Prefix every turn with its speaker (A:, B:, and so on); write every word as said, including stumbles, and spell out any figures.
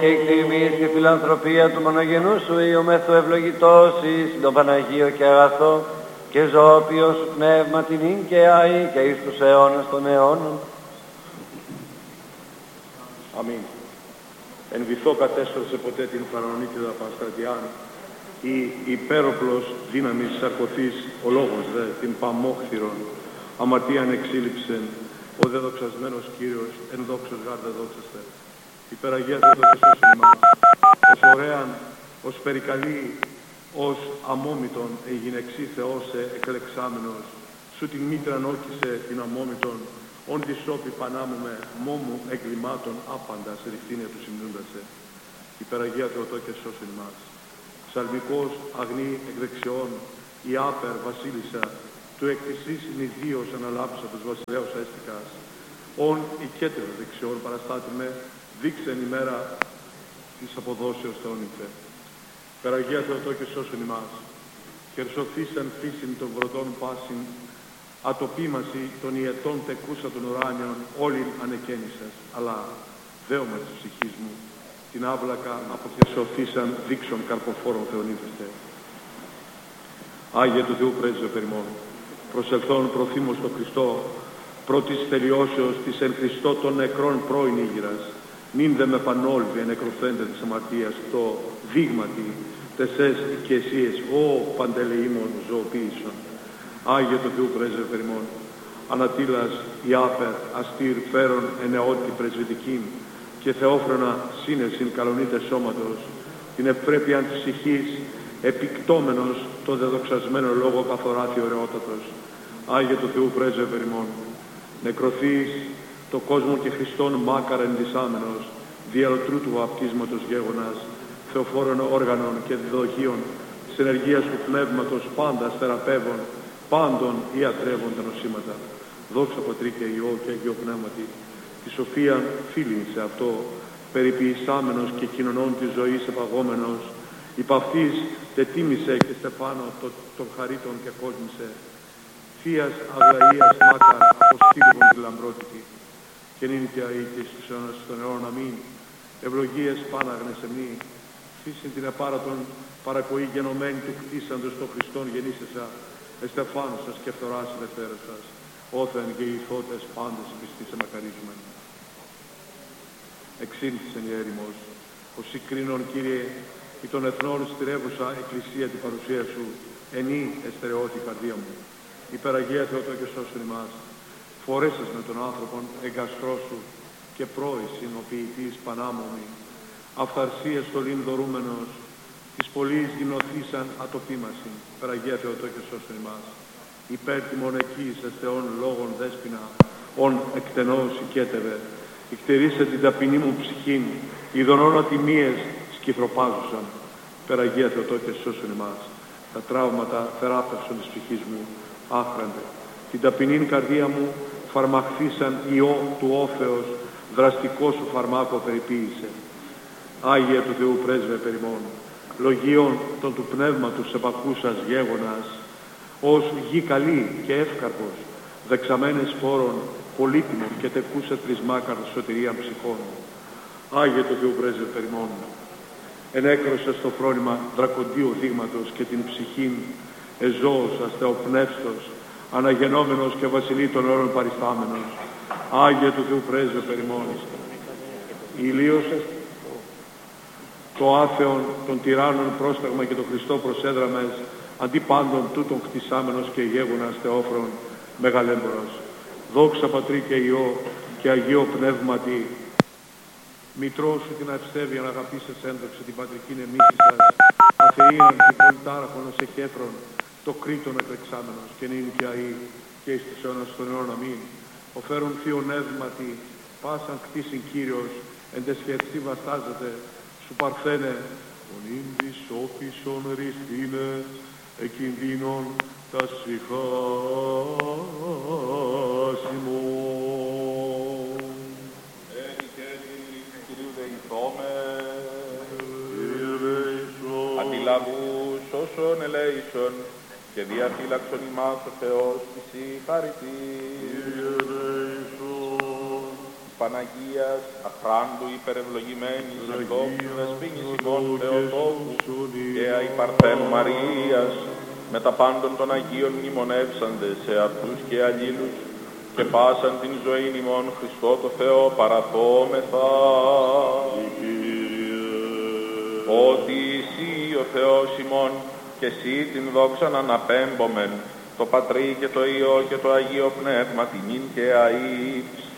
A: Και εκτιμείς τη φιλανθρωπία του μονογενού σου, Υιομέθου ευλογητός εις τον Παναγίο και αγαθό και ζωοποιός πνεύμα την ίν και αή και εις τους αιώνας των αιώνων.
B: Αμήν. Εν βυθό κατέστρωσε ποτέ την παρανονίτιδα Πανστρατιάν, η υπέροπλος δύναμης σαρκωθής, ο λόγος δε την παμόχθηρον, αμαρτίαν εξήλυψεν, ο δε δοξασμένος Κύριος, εν δόξος γάρ δε δόξαστε. Υπεραγία δε δόξασον ημάς, ως ωραίαν, ως περικαλεί, ως αμόμητον εγινεξή Θεώσε εκλεξάμενος, σου την μήτραν όκησε την αμόμητον, όν τη σώπη πανάμουμε μόμου εγκλημάτων άπαντα σε ρηχτήνια του συμνούντασε. Υπεραγία Θεοτό και σώσον ημάς. Ψαλμικός αγνή εκ δεξιών, η άπερ βασίλισσα, του εκτισής νηδίος αναλάψα τους βασιλέως έστικας, όν οικέτευε δεξιών παραστάτη με, δείξεν ημέρα της αποδόσεως θεόνυθε. Υπεραγία Θεοτό και σώσον ημάς. Χερσοθήσαν φύσιν των βροντών πάσιν, ατοπίμαση των ιετών τεκούσα των ουράνιων, όλην ανεκαίνησας, αλλά δέωμα της ψυχής μου, την άβλακα αποχερσωθήσαν δείξων καρποφόρων θεονύθεστε. Άγιε του Θεού πρέσβε περιμών, προσελθόν προθύμος στο Χριστό, πρώτης τελειώσεως της εν Χριστώ των νεκρών πρώην ήγηρας, μην δε με πανόλβη ενεκροθέντε της αμαρτίας το δείγματι, τεσές και εσείς, ο παντελεήμων ζωοποίησον. Άγιε του Θεού πρέσβε περιμών, ανατήλας ιάπερ αστήρ φέρον ενεώτη πρεσβυτικήν και θεόφρονα σύνεσιν καλονίτε σώματος, την ευπρέπειαν της ψυχής επικτόμενος το δεδοξασμένο λόγο καθοράθη ωραιότατος. Άγιε του Θεού πρέσβε περιμών, νεκρωθείς το κόσμο και Χριστόν μάκαρ ενδυσάμενος, διαλωτρού του βαπτίσματος γέγονας, θεοφόρων όργανων και διδοχείων, της ενεργείας του πνεύματος πάντας θεραπεύων, πάντων ιατρεύων τα νοσήματα. Δόξα Πατρί και Υιό και Αγίο Πνεύματι, τη σοφία φίλην σε αυτό, περιποιησάμενος και κοινωνών της ζωής επαγόμενος, υπ' αυτής τετίμησε και στεφάνω το, των χαρίτων και κόσμησε, θείας αγλαΐας μάκαρ αποστήλικον τη λαμπρότητη, και νυν και αεί και στους αιώνας των αιώνων αμήν. Ευλογίες πάναγνες εμνή, φύσιν την επάρατον παρακοή γενομένη του κτίσαντος των Χριστών γεννήσεσα, εστεφάνουσας και φθοράς ελευθέρωσας, όθεν και οι ηθότες πάντες πιστοί σε μακαρίζουμεν. Εξήλθησεν η έρημος, ως συγκρίνων Κύριε, ή των εθνών στηρεύουσα εκκλησία την παρουσία σου, ενή εστερεώτη η καρδία μου. Υπεραγία Θεοτό και σώσον ημάς, φορέσας με τον άνθρωπον εγκαστρό σου και πρόησιν ο ποιητής πανάμωμη, αυθαρσίες στολήν δωρούμενος, της πολλής γυμνοθήσαν ατοπίμασιν. Υπεραγία Θεοτό και σώσον ημάς, υπέρτιμον εκείς ες Θεόν λόγων δέσποινα, ον εκτενώς οικέτευε, ικτερίσε την ταπεινή μου ψυχήν, ειδονών ατιμίες σκυθροπάζουσαν. Υπεραγία Θεοτό και σώσον ημάς, τα τραύματα θεράπευσον της ψυχής μου, άχραντε. Την ταπεινήν καρδία μου φαρμαχθήσαν ιό του όφεως, δραστικό σου φαρμάκο περιποίησε. Άγιε του Θεού πρέσβε περιμών, λογίων των του πνεύματος επακούσας γέγονας, ως γη καλή και εύκαρπος, δεξαμένες φόρων, πολύτιμων και τεκούσα τρισμάκαρ σωτηρία ψυχών. Άγιε του Θεού πρέσβε περιμών, ενέκρωσες το φρόνημα δρακοντίου δείγματος και την ψυχήν εζώωσας θεοπνεύστος, αναγενόμενος και βασιλεί των όρων παριστάμενος. Άγιε του Θεού πρέσβε περιμών, ηλίωσες το άθεον των τυράννων πρόσταγμα και το Χριστό προσέδραμες, αντί πάντων τούτων κτισάμενος και γέγονας θεόφρον μεγαλέμπορος. Δόξα Πατρί και Υιό και Αγίο Πνεύματι, Μητρό σου την αυστεύεια να αγαπήσεις έντοξε την πατρική νεμίση σας, αθεΐαν την πολυτάραχον ως εχέφρον, το κρήτον εκλεξάμενος και νυν και αεί και εις τους αιώνας των αιώνων αμήν. Οφέρουν θείον εύματι, πάσαν κτίσιν Κύριος, εν τεσχερτή βαστάζεται, σου παρθένε, τον ίντις όφισον ρηθήνε, εκινδύνων τα συχάσιμον.
C: Εν και την Κυρίου δεηθώμε, αντιλαβούς όσων ελέησον, και διαφύλαξον ημάς ο Θεός της η χαριτή. Παναγίας, αχράντου υπερευλογημένης, ευλόγου δεσποίνης ημών Θεοτόκου και αϊπαρθένου Μαρίας, με τα πάντων των Αγίων μνημονεύσαντες σε αυτούς και αλλήλους, και πάσαν την ζωήν ημών Χριστό το Θεό παραθόμεθα. Ότι εσύ ο Θεός ημών και εσύ την δόξαν αναπέμπομεν, το Πατρί και το Υιό και το Αγίο Πνεύμα την ίν και αΐ